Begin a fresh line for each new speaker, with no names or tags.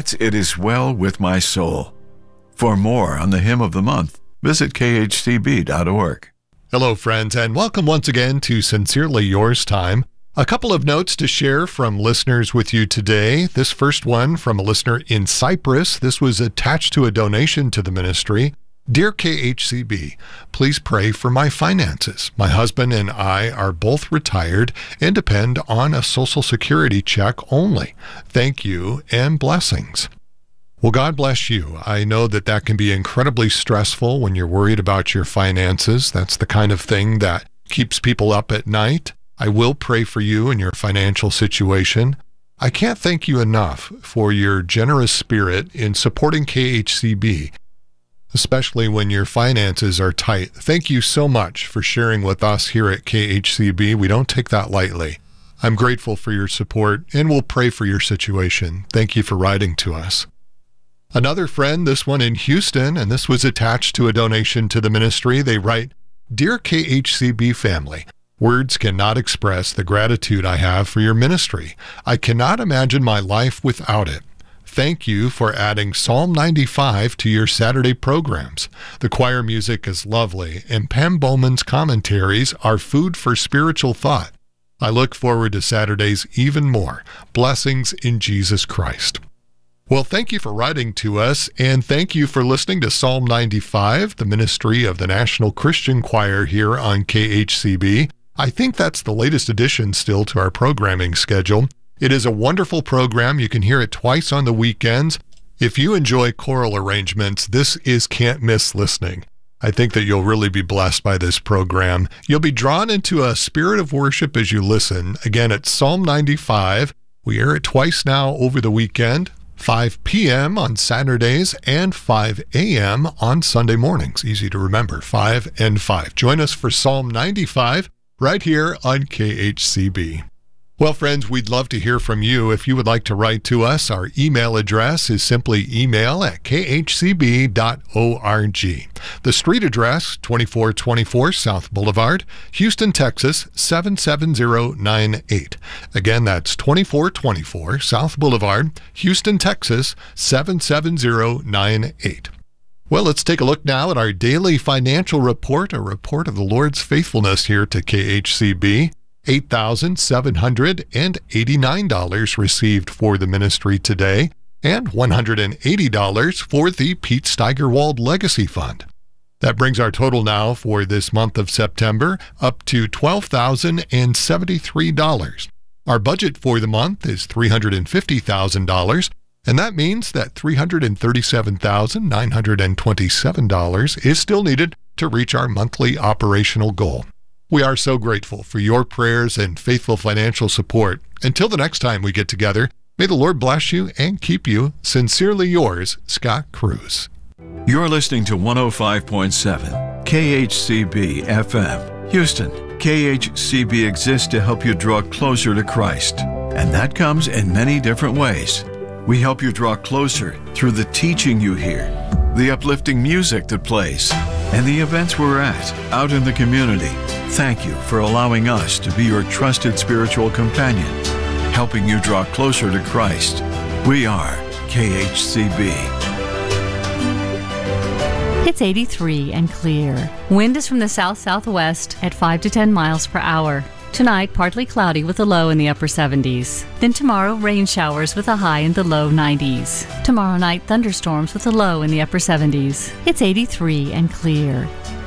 That's It Is Well With My Soul. For more on the Hymn of the Month, visit khcb.org.
Hello, friends, and welcome once again to Sincerely Yours Time. A couple of notes to share from listeners with you today. This first one from a listener in Cyprus. This was attached to a donation to the ministry. Dear KHCB, please pray for my finances. My husband and I are both retired and depend on a Social Security check only. Thank you and blessings. Well, God bless you. I know that can be incredibly stressful when you're worried about your finances. That's the kind of thing that keeps people up at night. I will pray for you and your financial situation. I can't thank you enough for your generous spirit in supporting KHCB, especially when your finances are tight. Thank you so much for sharing with us here at KHCB. We don't take that lightly. I'm grateful for your support, and we'll pray for your situation. Thank you for writing to us. Another friend, this one in Houston, and this was attached to a donation to the ministry. They write, Dear KHCB family, words cannot express the gratitude I have for your ministry. I cannot imagine my life without it. Thank you for adding Psalm 95 to your Saturday programs. The choir music is lovely, and Pam Bowman's commentaries are food for spiritual thought. I look forward to Saturdays even more. Blessings in Jesus Christ. Well, thank you for writing to us, and thank you for listening to Psalm 95, the ministry of the National Christian Choir here on KHCB. I think that's the latest addition still to our programming schedule. It is a wonderful program. You can hear it twice on the weekends. If you enjoy choral arrangements, this is can't miss listening. I think that you'll really be blessed by this program. You'll be drawn into a spirit of worship as you listen. Again, it's Psalm 95. We air it twice now over the weekend, 5 p.m. on Saturdays and 5 a.m. on Sunday mornings. Easy to remember, 5 and 5. Join us for Psalm 95 right here on KHCB. Well, friends, we'd love to hear from you. If you would like to write to us, our email address is simply email@khcb.org. The street address, 2424 South Boulevard, Houston, Texas, 77098. Again, that's 2424 South Boulevard, Houston, Texas, 77098. Well, let's take a look now at our daily financial report, a report of the Lord's faithfulness here to KHCB. $8,789 received for the ministry today, and $180 for the Pete Steigerwald Legacy Fund. That brings our total now for this month of September up to $12,073. Our budget for the month is $350,000, and that means that $337,927 is still needed to reach our monthly operational goal. We are so grateful for your prayers and faithful financial support. Until the next time we get together, may the Lord bless you and keep you. Sincerely yours, Scott Cruz.
You're listening to 105.7 KHCB FM, Houston. KHCB exists to help you draw closer to Christ, and that comes in many different ways. We help you draw closer through the teaching you hear, the uplifting music that plays, and the events we're at out in the community. Thank you for allowing us to be your trusted spiritual companion, helping you draw closer to Christ. We are KHCB.
It's 83 and clear. Wind is from the south-southwest at 5 to 10 miles per hour. Tonight, partly cloudy with a low in the upper 70s. Then tomorrow, rain showers with a high in the low 90s. Tomorrow night, thunderstorms with a low in the upper 70s. It's 83 and clear.